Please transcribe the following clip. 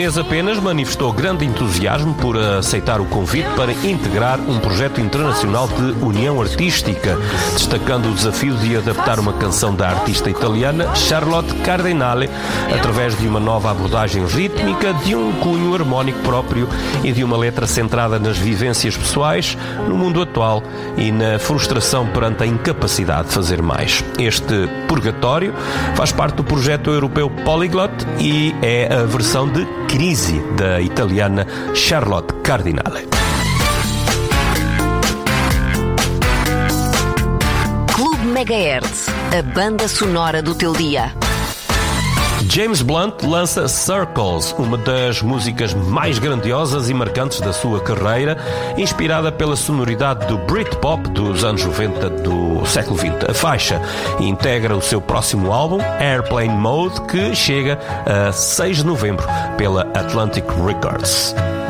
mês apenas manifestou grande entusiasmo por aceitar o convite para integrar um projeto internacional de união artística, destacando o desafio de adaptar uma canção da artista italiana Charlotte Cardinale através de uma nova abordagem rítmica, de um cunho harmónico próprio e de uma letra centrada nas vivências pessoais, no mundo atual e na frustração perante a incapacidade de fazer mais. Este Purgatório faz parte do projeto europeu Polyglot e é a versão de Crisi da italiana Charlotte Cardinale. Clube Megahertz, a banda sonora do teu dia. James Blunt lança Circles, uma das músicas mais grandiosas e marcantes da sua carreira, inspirada pela sonoridade do Britpop dos anos 90 do século XX. A faixa integra o seu próximo álbum, Airplane Mode, que chega a 6 de novembro pela Atlantic Records.